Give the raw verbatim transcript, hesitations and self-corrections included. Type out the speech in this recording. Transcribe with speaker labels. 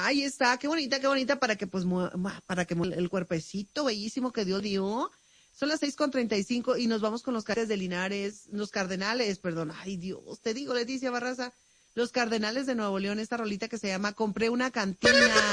Speaker 1: Ahí está, qué bonita, qué bonita para que pues mu- ma- para que mu- el cuerpecito bellísimo que Dios dio. Son las seis con treinta y cinco y nos vamos con los Cardenales de Linares, los Cardenales, perdón. Ay, Dios, te digo, Leticia Barraza, los Cardenales de Nuevo León, esta rolita que se llama Compré una cantina.